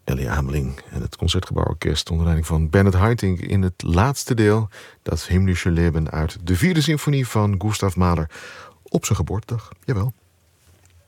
Ellie Ameling en het Concertgebouworkest onder leiding van Bernard Haitink in het laatste deel, dat Himmlische Leben uit de 4e symfonie van Gustav Mahler op zijn geboortedag. Jawel.